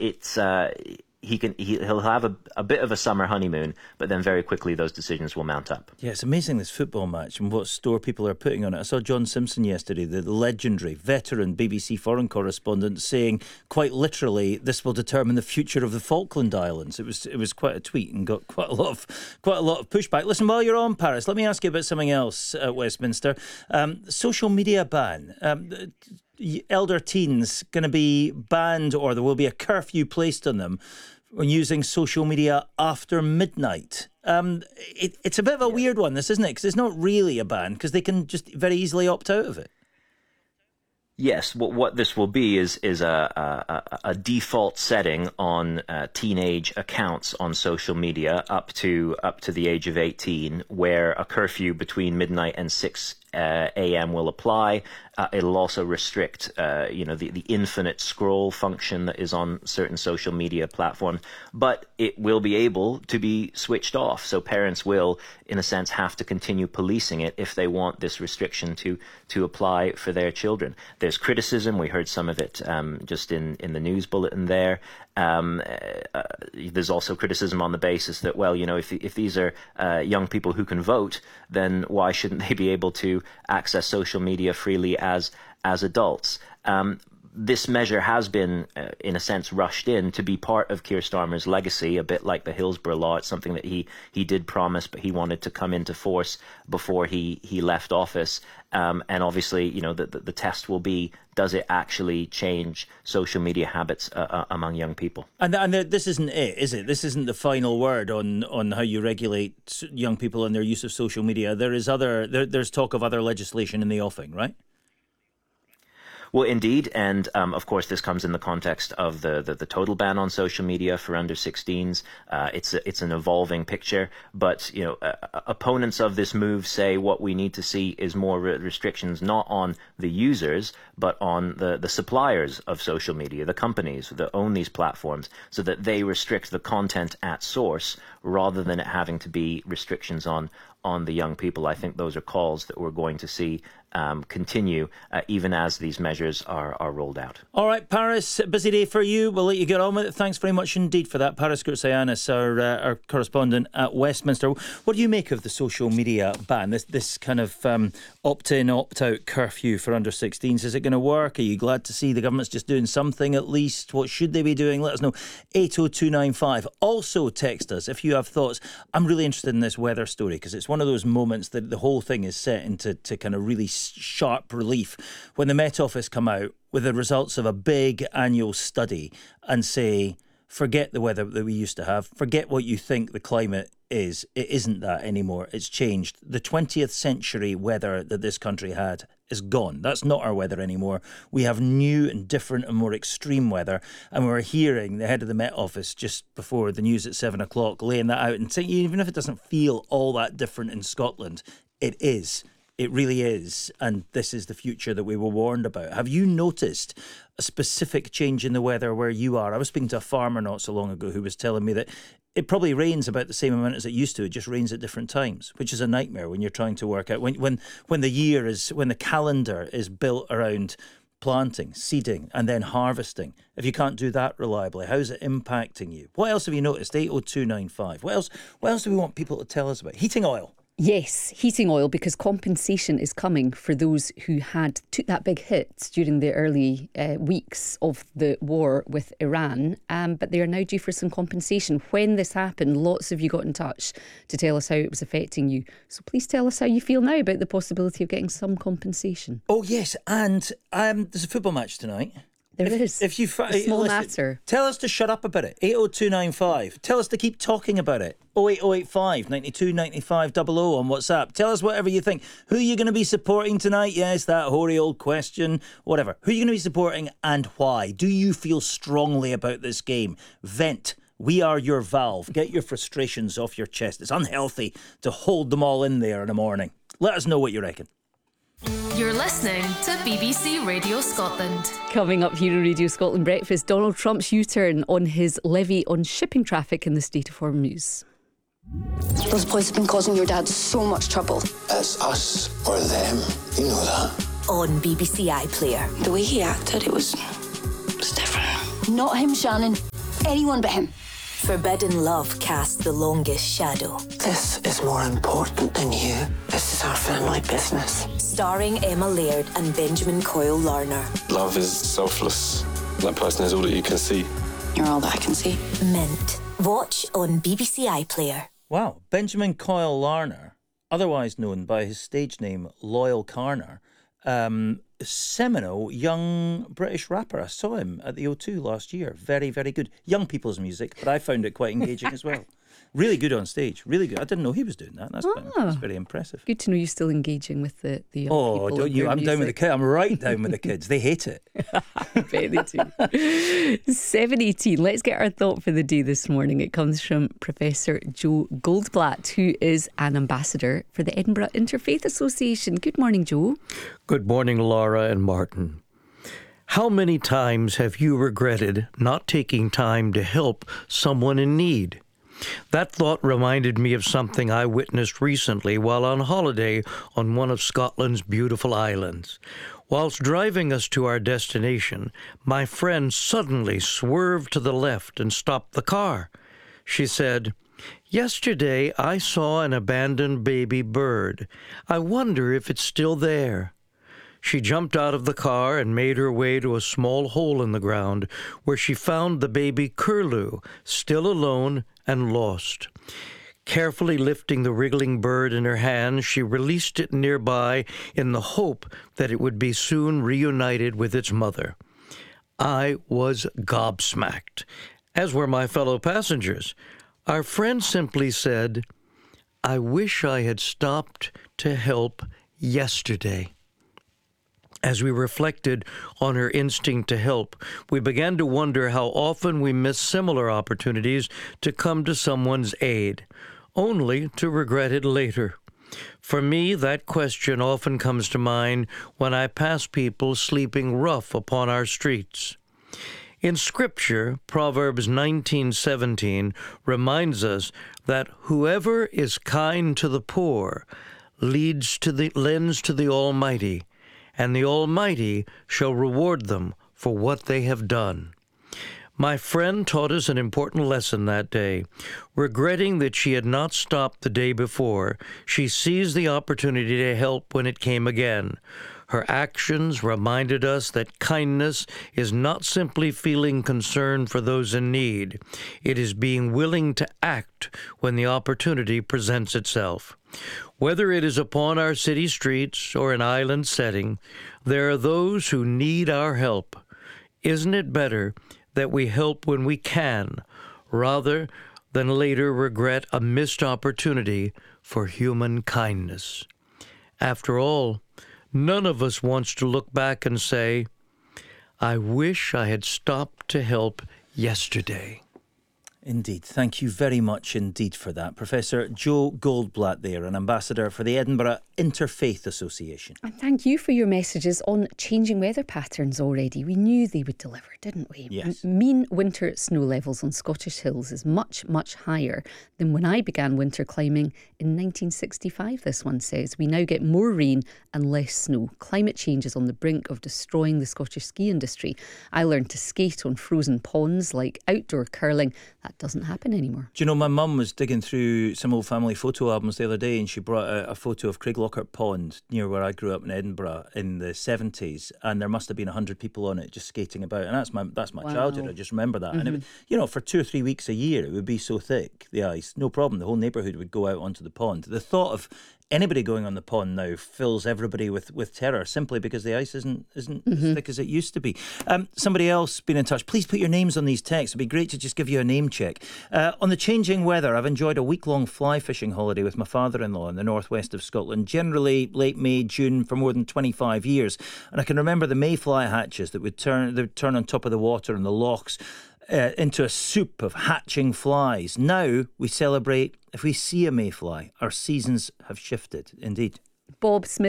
he'll have a bit of a summer honeymoon, but then very quickly those decisions will mount up. Yeah, it's amazing, this football match and what store people are putting on it. I saw John Simpson yesterday, the legendary veteran BBC foreign correspondent, saying quite literally this will determine the future of the Falkland Islands. It was quite a tweet and got quite a lot of pushback. Listen, while you're on, Paris, let me ask you about something else at Westminster. Social media ban. Elder teens going to be banned, or there will be a curfew placed on them when using social media after midnight. It's a bit of a weird one, this, isn't it? Because it's not really a ban, because they can just very easily opt out of it. Yes, what this will be is a default setting on teenage accounts on social media up to the age of 18, where a curfew between midnight and 6 a.m. will apply. It'll also restrict, the infinite scroll function that is on certain social media platforms, but it will be able to be switched off. So parents will, in a sense, have to continue policing it if they want this restriction to apply for their children. There's criticism. We heard some of it just in the news bulletin there. There's also criticism on the basis that, well, if these are young people who can vote, then why shouldn't they be able to access social media freely as adults? This measure has been, in a sense, rushed in to be part of Keir Starmer's legacy, a bit like the Hillsborough Law. It's something that he did promise, but he wanted to come into force before he left office. And obviously, the test will be, does it actually change social media habits among young people? And this isn't it, is it? This isn't the final word on how you regulate young people and their use of social media. There's talk of other legislation in the offing, right? Well, indeed, and of course, this comes in the context of the total ban on social media for under 16s. It's an evolving picture, but opponents of this move say what we need to see is more restrictions, not on the users, but on the suppliers of social media, the companies that own these platforms, so that they restrict the content at source rather than it having to be restrictions on the young people. I think those are calls that we're going to see continue even as these measures are rolled out. All right, Paris, busy day for you. We'll let you get on with it. Thanks very much indeed for that. Paris Kourtsayanis, our correspondent at Westminster. What do you make of the social media ban, this kind of opt-in, opt-out curfew for under 16s? Is it going to work? Are you glad to see the government's just doing something at least? What should they be doing? Let us know. 80295. Also text us if you have thoughts. I'm really interested in this weather story, because it's one of those moments that the whole thing is set into kind of really sharp relief when the Met Office come out with the results of a big annual study and say, forget the weather that we used to have, forget what you think the climate is. It isn't that anymore. It's changed. The 20th century weather that this country had is gone. That's not our weather anymore. We have new and different and more extreme weather. And we're hearing the head of the Met Office just before the news at 7 o'clock laying that out and saying, even if it doesn't feel all that different in Scotland, it is. It really is. And this is the future that we were warned about. Have you noticed a specific change in the weather where you are? I was speaking to a farmer not so long ago who was telling me that it probably rains about the same amount as it used to. It just rains at different times, which is a nightmare when you're trying to work out when the calendar is built around planting, seeding and then harvesting. If you can't do that reliably, how's it impacting you? What else have you noticed? 80295. What else do we want people to tell us about? Heating oil. Yes, heating oil, because compensation is coming for those who took that big hit during the early weeks of the war with Iran, but they are now due for some compensation. When this happened, lots of you got in touch to tell us how it was affecting you. So please tell us how you feel now about the possibility of getting some compensation. Oh yes, and there's a football match tonight. There is. If you a small matter. Tell us to shut up about it. 80295. Tell us to keep talking about it. 08085 92 95 00 on WhatsApp. Tell us whatever you think. Who are you going to be supporting tonight? Yes, that hoary old question. Whatever. Who are you going to be supporting and why? Do you feel strongly about this game? Vent. We are your valve. Get your frustrations off your chest. It's unhealthy to hold them all in there in the morning. Let us know what you reckon. You're listening to BBC Radio Scotland. Coming up here on Radio Scotland Breakfast, Donald Trump's U-turn on his levy on shipping traffic in the Strait of Hormuz. Those boys have been causing your dad so much trouble. It's us or them, you know that. On BBC iPlayer. The way he acted, it was different. Not him, Shannon. anyone but him. Forbidden love casts the longest shadow. This is more important than you. This is our family business. Starring Emma Laird and Benjamin Coyle Larner. Love is selfless. That person is all that you can see. You're all that I can see. Mint. Watch on BBC iPlayer. Wow, Benjamin Coyle Larner, otherwise known by his stage name Loyal Carner, seminal young British rapper. I saw him at the O2 last year. Very, very good. Young people's music, but I found it quite engaging as well. Really good on stage. Really good. I didn't know he was doing that. That's very impressive. Good to know you're still engaging with the young people. Oh, don't you? I'm down with the kids. I'm right down with the kids. They hate it. I bet they do. 7:18. Let's get our thought for the day this morning. It comes from Professor Joe Goldblatt, who is an ambassador for the Edinburgh Interfaith Association. Good morning, Joe. Good morning, Laura and Martin. How many times have you regretted not taking time to help someone in need? That thought reminded me of something I witnessed recently while on holiday on one of Scotland's beautiful islands. Whilst driving us to our destination, my friend suddenly swerved to the left and stopped the car. She said, "Yesterday I saw an abandoned baby bird. I wonder if it's still there." She jumped out of the car and made her way to a small hole in the ground where she found the baby curlew, still alone and lost. Carefully lifting the wriggling bird in her hands, she released it nearby in the hope that it would be soon reunited with its mother. I was gobsmacked, as were my fellow passengers. Our friend simply said, "I wish I had stopped to help yesterday." As we reflected on her instinct to help, we began to wonder how often we miss similar opportunities to come to someone's aid, only to regret it later. For me, that question often comes to mind when I pass people sleeping rough upon our streets. In Scripture, Proverbs 19:17 reminds us that whoever is kind to the poor lends to the Almighty, and the Almighty shall reward them for what they have done. My friend taught us an important lesson that day. Regretting that she had not stopped the day before, she seized the opportunity to help when it came again. Her actions reminded us that kindness is not simply feeling concern for those in need. It is being willing to act when the opportunity presents itself. Whether it is upon our city streets or an island setting, there are those who need our help. Isn't it better that we help when we can, rather than later regret a missed opportunity for human kindness? After all, none of us wants to look back and say, "I wish I had stopped to help yesterday." Indeed. Thank you very much indeed for that. Professor Joe Goldblatt there, an ambassador for the Edinburgh Interfaith Association. And thank you for your messages on changing weather patterns already. We knew they would deliver, didn't we? Yes. Mean winter snow levels on Scottish hills is much, much higher than when I began winter climbing in 1965, this one says. We now get more rain and less snow. Climate change is on the brink of destroying the Scottish ski industry. I learned to skate on frozen ponds like outdoor curling. That doesn't happen anymore. Do you know, my mum was digging through some old family photo albums the other day and she brought out a photo of Craiglockhart Pond near where I grew up in Edinburgh in the 70s, and there must have been 100 people on it just skating about, and that's my Wow. childhood. I just remember that. And it would, you know, for 2 or 3 weeks a year it would be so thick, the ice, no problem, the whole neighbourhood would go out onto the pond. The thought of anybody going on the pond now fills everybody with terror, simply because the ice isn't as thick as it used to be. Somebody else been in touch. Please put your names on these texts. It'd be great to just give you a name check. On the changing weather, I've enjoyed a week-long fly fishing holiday with my father-in-law in the northwest of Scotland, generally late May, June, for more than 25 years. And I can remember the mayfly hatches that would turn on top of the water in the lochs into a soup of hatching flies. Now we celebrate if we see a mayfly. Our seasons have shifted, indeed. Bob Smith